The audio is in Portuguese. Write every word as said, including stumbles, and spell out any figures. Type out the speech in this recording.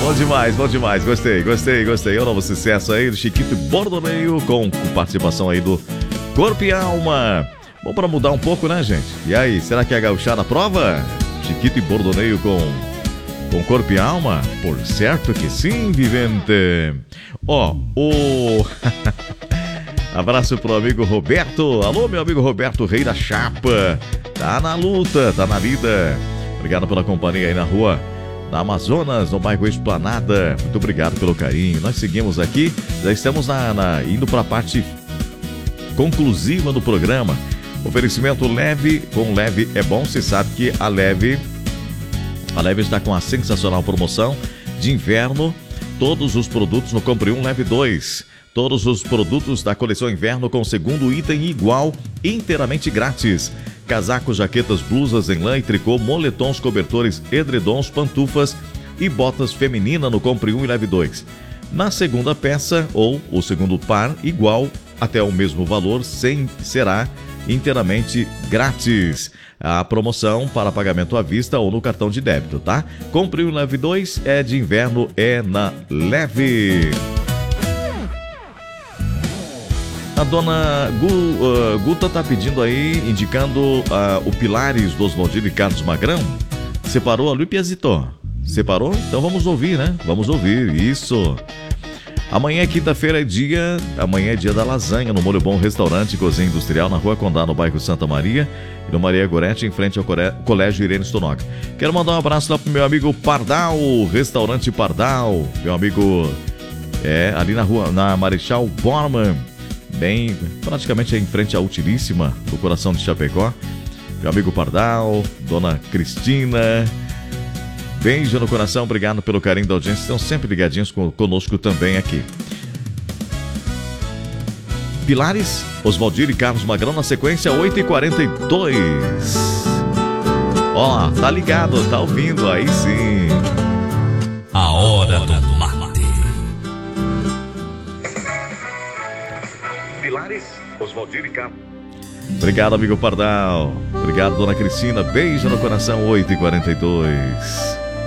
Bom demais, bom demais. Gostei, gostei, gostei. É um novo sucesso aí do Chiquito Bordoneio com, com participação aí do Corpo e Alma. Bom pra mudar um pouco, né, gente? E aí, será que é gauchada a prova? Chiquito e Bordoneio com, com Corpo e Alma? Por certo que sim, vivente. Ó, o... Abraço pro amigo Roberto. Alô, meu amigo Roberto, rei da chapa. Tá na luta, tá na lida. Obrigado pela companhia aí na rua da Amazonas, no bairro Esplanada. Muito obrigado pelo carinho. Nós seguimos aqui, já estamos na, na, indo para a parte conclusiva do programa. Oferecimento Leve, com Leve é bom. Você sabe que a Leve, a Leve está com a sensacional promoção de inverno. Todos os produtos no Compre um, Leve dois. Todos os produtos da coleção inverno com segundo item igual, inteiramente grátis. Casacos, jaquetas, blusas em lã e tricô, moletons, cobertores, edredons, pantufas e botas feminina no Compre um e Leve dois. Na segunda peça, ou o segundo par, igual até o mesmo valor, sem, será inteiramente grátis. A promoção para pagamento à vista ou no cartão de débito, tá? Compre um e Leve dois, é de inverno, é na Leve. A dona Gu, uh, Guta tá pedindo aí, indicando uh, o Pilares do Oswaldino e Carlos Magrão. Separou a Lu Piazito? Separou? Então vamos ouvir, né? Vamos ouvir, isso. Amanhã, quinta-feira, é dia... Amanhã é dia da lasanha no Molho Bom Restaurante e Cozinha Industrial, na Rua Condá, no bairro Santa Maria, e no Maria Gorete, em frente ao Colégio Irene Stonoga. Quero mandar um abraço lá pro meu amigo Pardal, Restaurante Pardal. Meu amigo, é, ali na rua, na Marechal Bormann, bem, praticamente em frente à Utilíssima, do coração de Chapecó. Meu amigo Pardal, dona Cristina, beijo no coração, obrigado pelo carinho da audiência, estão sempre ligadinhos conosco também aqui. Pilares, Oswaldino e Carlos Magrão na sequência, oito e quarenta e dois. Ó, tá ligado, tá ouvindo, aí sim. A hora do mate. Pilares, Oswaldino e Carlos. Obrigado, amigo Pardal. Obrigado, dona Cristina. Beijo no coração, oito e quarenta e dois.